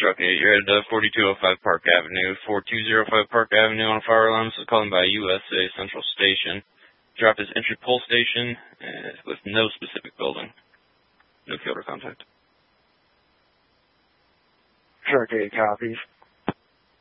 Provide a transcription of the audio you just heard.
Truck 8, you're at 4205 Park Avenue, 4205 Park Avenue on a fire alarm. This is calling by USA Central Station. Drop is entry pole station with no specific building. No field or contact. Truck 8 copies.